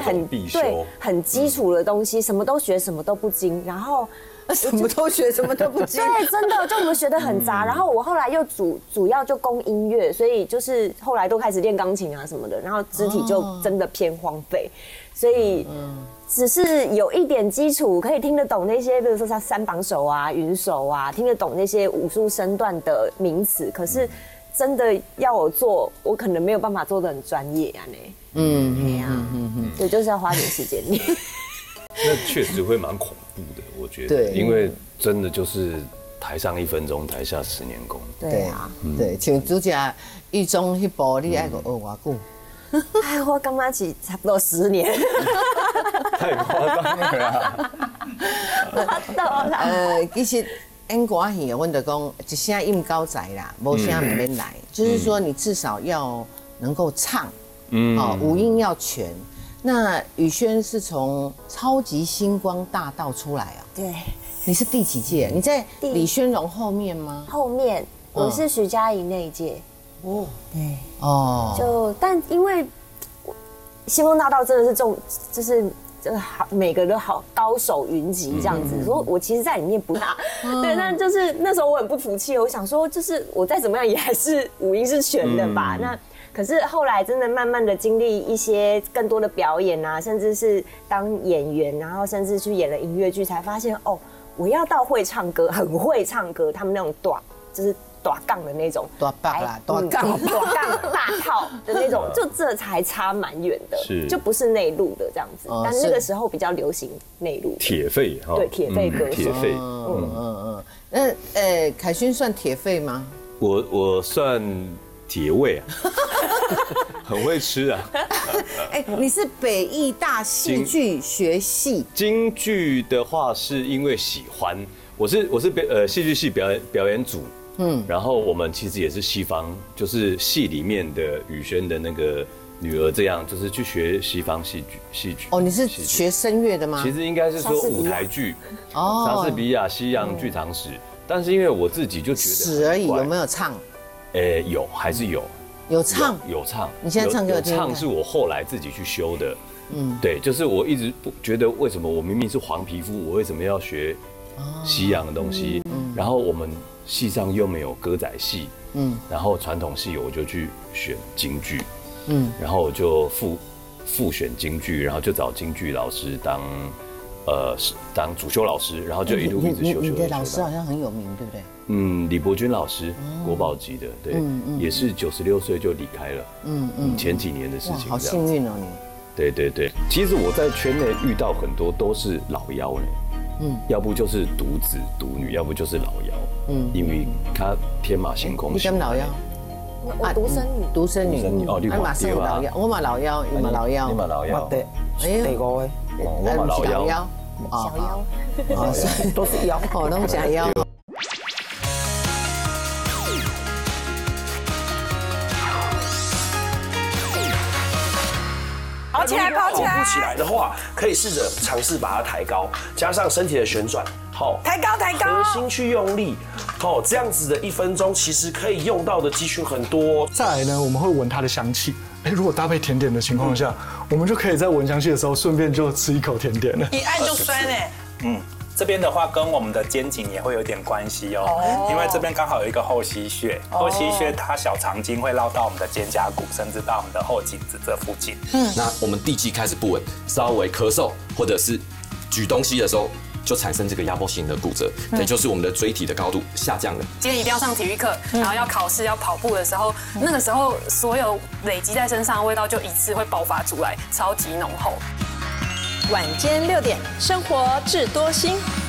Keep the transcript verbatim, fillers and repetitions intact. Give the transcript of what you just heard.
很对很基础的东西，什么都学，什么都不精，然后。 什么都学，什么都不精。 对，真的，就我们学得很杂。然后我后来又主主要就攻音乐，所以就是后来都开始练钢琴啊什么的，然后肢体就真的偏荒废。所以只是有一点基础，可以听得懂那些，比如说像三榜手啊、云手啊，听得懂那些武术身段的名词。可是真的要我做，我可能没有办法做得很专业啊呢。嗯嗯嗯嗯嗯，所以就是要花点时间练。 那确实会蛮恐怖的，我觉得，因为真的就是台上一分钟，台下十年功。 对啊， 对，像主角狱中那部，你爱个学多久？ 哎，我感觉是差不多十年。 太夸张了啦！ 呃，其实演歌戏，阮就讲一声应高才啦，无声唔免来，就是说你至少要能够唱，嗯，哦，五音要全。那宇轩是从超级星光大道出来啊？ 对， 你是第几届？你在李宣荣后面吗？ 后面，我是徐佳莹那一届。哦，对， 哦， 就但因为星光大道真的是重，就是就是好每个都好高手云集这样子。所以我其实在里面不大，对，但就是那时候我很不服气，我想说，就是我再怎么样也还是五音是全的吧？那。可是后来真的慢慢的经历一些更多的表演啊，甚至是当演员，然后甚至去演了音乐剧，才发现哦，我要到会唱歌，很会唱歌，他们那种短就是短杠的那种， 短棒啦，短杠短杠大套的那种，就这才差蛮远的， 是就不是内陆的这样子。但那个时候比较流行内陆铁肺哈， 对铁肺歌手， 铁肺， 嗯嗯嗯。那呃，凯勋算铁肺吗？ 我我算铁胃啊。很会吃啊！ 哎，你是北艺大戏剧学系。 京剧的话，是因为喜欢，我是我是表呃戏剧系表演表演组，嗯，然后我们其实也是西方，就是戏里面的宇轩的那个女儿这样，就是去学西方戏剧戏剧。 哦，你是学声乐的吗？ 其实应该是说舞台剧，哦，莎士比亚西洋剧场史，但是因为我自己就觉得史而已，有没有唱？ 呃，有还是有。 有唱有, 有唱， 你现在唱给我听。 唱是我后来自己去修的，嗯，对，就是我一直不觉得为什么我明明是黄皮肤，我为什么要学西洋的东西？嗯，然后我们系上又没有歌仔戏，嗯，然后传统戏我就去选京剧，嗯，然后我就复复选京剧，然后就找京剧老师当呃当主修老师，然后就一路一直修修。 你的老师好像很有名，对不对？ 嗯，李伯钧老师，国宝级的，对，也是九十六岁就离开了，嗯嗯，前几年的事情， 好幸运哦你。 对对对，其实我在圈内遇到很多都是老妖呢，嗯，要不就是独子独女，要不就是老妖，嗯，因为他天马行空。 你跟老妖？ 我独生女。 独生女。 哦，你嘛是老妖，我嘛老妖，你嘛老妖， 你嘛老妖， 对，第五位， 我嘛老妖， 小妖， 哦，都是妖， 哦，拢是妖。 跑起来，跑起来！跑不起来的话，可以试着尝试把它抬高，加上身体的旋转，好， 抬高，抬高， 核心去用力，好，这样子的一分钟，其实可以用到的肌群很多。 再来呢，我们会闻它的香气。哎，如果搭配甜点的情况下，我们就可以在闻香气的时候，顺便就吃一口甜点了。 一按就酸哎。 嗯。这边的话跟我们的肩颈也会有点关系哦，因为这边刚好有一个后溪穴，后溪穴它小肠经会绕到我们的肩胛骨，甚至到我们的后颈子这附近。 嗯，那我们地基开始不稳，稍微咳嗽或者是举东西的时候，就产生这个压迫性的骨折，也就是我们的椎体的高度下降了。 今天一定要上体育课，然后要考试要跑步的时候，那个时候所有累积在身上的味道就一次会爆发出来，超级浓厚。 晚间六点，生活智多星。